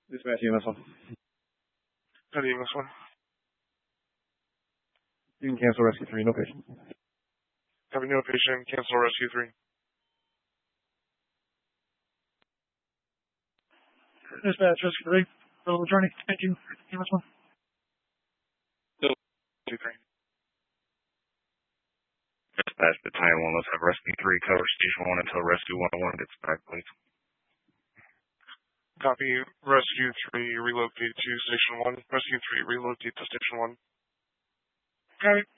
Dispatch EMS 1. Copy EMS 1. You can cancel rescue 3, no patient. Copy, no patient, cancel rescue 3. Dispatch rescue 3. Hello, attorney. Thank you. EMS 1. Rescue 3. Dispatch Battalion 1, let's have rescue 3 cover station 1 until rescue 101 gets back, please. Copy, rescue 3, relocate to station 1. Rescue 3, relocate to station 1. Copy.